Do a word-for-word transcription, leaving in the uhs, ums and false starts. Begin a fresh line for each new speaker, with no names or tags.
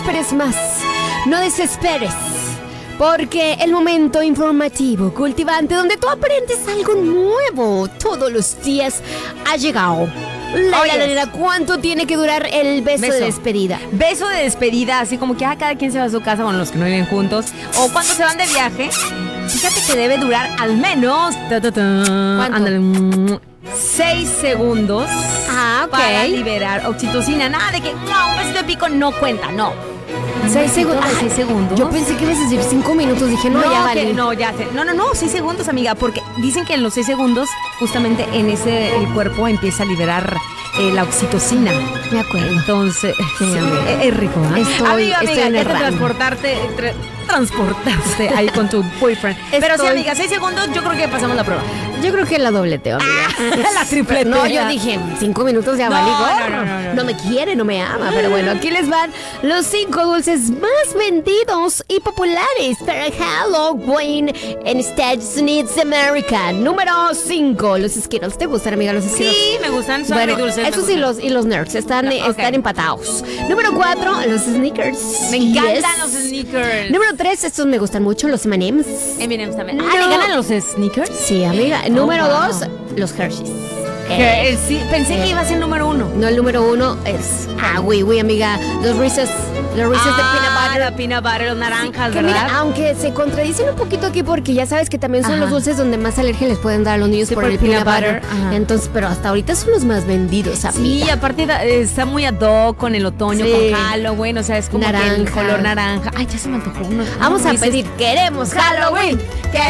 esperes más, no desesperes, porque el momento informativo, cultivante, donde tú aprendes algo nuevo todos los días, ha llegado. Laura,
Oyes.
Laura, ¿cuánto tiene que durar el beso,
Beso.
de despedida?
Beso de despedida, así como que ah, cada quien se va a su casa, bueno, los que no viven juntos. O cuando se van de viaje, fíjate que debe durar al menos ta, ta, ta, ándale, mm, seis segundos
Ah, ok.
para liberar oxitocina. Nada de que no, un besito de pico no cuenta, no.
Seis segundos.
Ay, seis segundos.
Yo pensé que ibas a decir cinco minutos. Dije, no,
No,
ya
que-
vale.
no, ya sé. No, no, no, seis segundos, amiga, porque dicen que en los seis segundos, justamente en ese, el cuerpo empieza a liberar eh, la oxitocina.
Me acuerdo.
Entonces,
Sí,
sí,
amiga.
es, es rico, ¿eh?
Estoy-
amiga,
estoy
amiga,
en
ya
el
te
rango.
transportarte, tra- transportaste ahí con tu boyfriend. Pero sí,
Estoy-
amiga, seis segundos, yo creo que pasamos la prueba.
Yo creo que la dobleteo, amiga.
La tripletea.
No, yo dije, cinco minutos ya
No,
valí
no,
gorro.
no, no, no.
No me quiere, no me ama. Pero bueno, aquí les van los cinco dulces más vendidos y populares para Halloween en Estados Unidos de América. Número cinco, los Skittles. ¿Te gustan, amiga, los Skittles?
Sí, me gustan, son
Bueno,
agridulces, me
esos y
gustan.
los, y los Nerds están,
No, ok.
están empatados. Número cuatro, los Snickers.
Me encantan
Yes.
los sneakers.
Número tres, estos me gustan mucho, los M and M's.
Eminems también.
No.
Ah, ¿le ganan los sneakers?
Sí, amiga. Número
wow.
dos, los Hershey's.
Que, eh, sí, pensé
Eh.
que iba a ser número uno.
No, el número uno es. Ah, güey, güey, amiga. Los Reese's. Los Reese's de peanut butter.
La peanut butter, los naranjas,
Que
¿verdad?
mira, aunque se contradicen un poquito aquí porque ya sabes que también son
Ajá.
los dulces donde más alergia les pueden dar a los niños
Sí,
por,
por
el
peanut
peanut butter.
butter, ajá.
Entonces, pero hasta ahorita son los más vendidos, amiga.
Sí, aparte da- eh, está muy ad hoc con el otoño,
Sí.
con Halloween, o sea, es como que el
Naranja.
color naranja. Ay, ya se me antojó uno.
Vamos a
Reese's.
pedir, queremos Halloween.